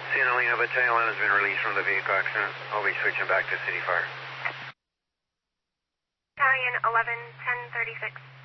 Cianalina Battalion 11 has been released from the vehicle accident. I'll be switching back to City Fire. Battalion 11, 1036.